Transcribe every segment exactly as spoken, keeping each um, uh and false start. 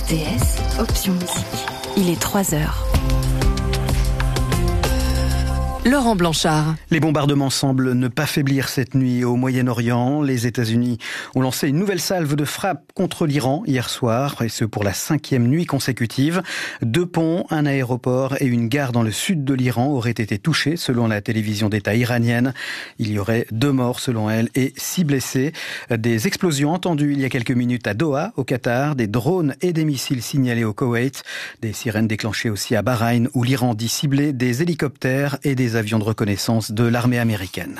R T S, option musique. Il est trois heures. Laurent Blanchard. Les bombardements semblent ne pas faiblir cette nuit au Moyen-Orient. Les États-Unis ont lancé une nouvelle salve de frappe contre l'Iran hier soir, et ce pour la cinquième nuit consécutive. Deux ponts, un aéroport et une gare dans le sud de l'Iran auraient été touchés, selon la télévision d'État iranienne. Il y aurait deux morts, selon elle, et six blessés. Des explosions entendues il y a quelques minutes à Doha, au Qatar, des drones et des missiles signalés au Koweït, des sirènes déclenchées aussi à Bahreïn, où l'Iran dit cibler des hélicoptères et des avions de reconnaissance de l'armée américaine.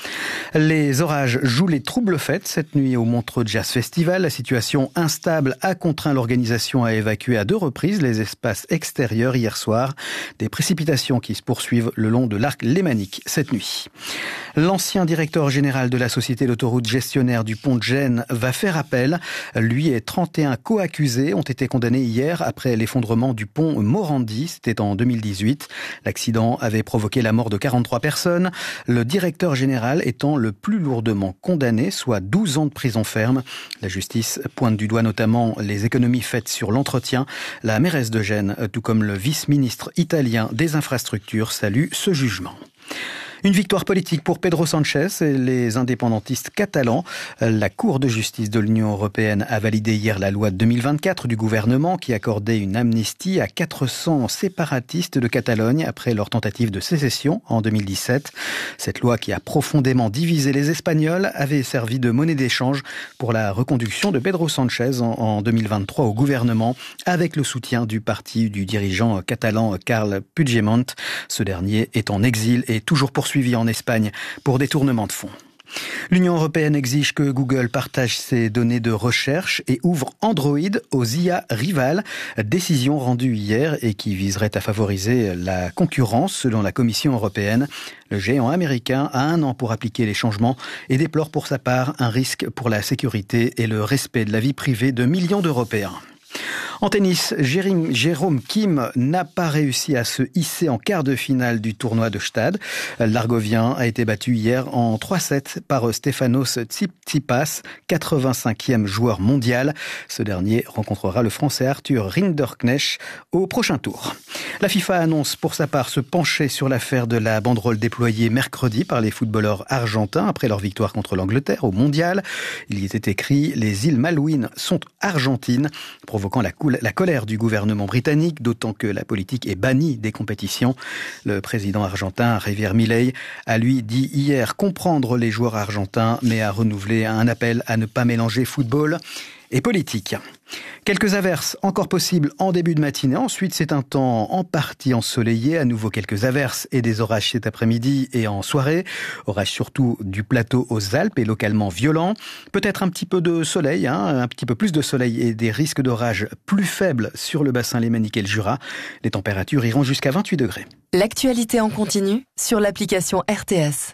Les orages jouent les troubles fêtes cette nuit au Montreux Jazz Festival. La situation instable a contraint l'organisation à évacuer à deux reprises les espaces extérieurs hier soir. Des précipitations qui se poursuivent le long de l'arc lémanique cette nuit. L'ancien directeur général de la société d'autoroute gestionnaire du pont de Gênes va faire appel. Lui et trente et un co-accusés ont été condamnés hier après l'effondrement du pont Morandi. C'était en deux mille dix-huit. L'accident avait provoqué la mort de quarante-trois personnes. Le directeur général étant le plus lourdement condamné, soit douze ans de prison ferme. La justice pointe du doigt notamment les économies faites sur l'entretien. La mairesse de Gênes, tout comme le vice-ministre italien des infrastructures, salue ce jugement. Une victoire politique pour Pedro Sánchez et les indépendantistes catalans. La Cour de justice de l'Union européenne a validé hier la loi de deux mille vingt-quatre du gouvernement qui accordait une amnistie à quatre cents séparatistes de Catalogne après leur tentative de sécession en deux mille dix-sept. Cette loi qui a profondément divisé les Espagnols avait servi de monnaie d'échange pour la reconduction de Pedro Sánchez en deux mille vingt-trois au gouvernement avec le soutien du parti du dirigeant catalan Carles Puigdemont. Ce dernier est en exil et toujours poursuivi suivi en Espagne pour détournement de fonds. L'Union européenne exige que Google partage ses données de recherche et ouvre Android aux I A rivales. Décision rendue hier et qui viserait à favoriser la concurrence selon la Commission européenne. Le géant américain a un an pour appliquer les changements et déplore pour sa part un risque pour la sécurité et le respect de la vie privée de millions d'Européens. En tennis, Jérôme Kim n'a pas réussi à se hisser en quart de finale du tournoi de Stade. L'Argovien a été battu hier en trois sept par Stefanos Tsitsipas, quatre-vingt-cinquième joueur mondial. Ce dernier rencontrera le Français Arthur Rinderknecht au prochain tour. La FIFA annonce pour sa part se pencher sur l'affaire de la banderole déployée mercredi par les footballeurs argentins après leur victoire contre l'Angleterre au mondial. Il y était écrit « Les îles Malouines sont argentines », provoquant la, coul- la colère du gouvernement britannique, d'autant que la politique est bannie des compétitions. Le président argentin, Javier Milei, a lui dit hier comprendre les joueurs argentins, mais a renouvelé un appel à ne pas mélanger football et politique. Quelques averses encore possibles en début de matinée. Ensuite, c'est un temps en partie ensoleillé. À nouveau quelques averses et des orages cet après-midi et en soirée. Orages surtout du plateau aux Alpes et localement violents. Peut-être un petit peu de soleil, hein, un petit peu plus de soleil et des risques d'orage plus faibles sur le bassin lémanique et le Jura. Les températures iront jusqu'à vingt-huit degrés. L'actualité en continu sur l'application R T S.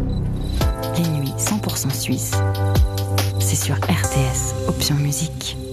Les nuits cent pour cent suisses. C'est sur R T S, option musique.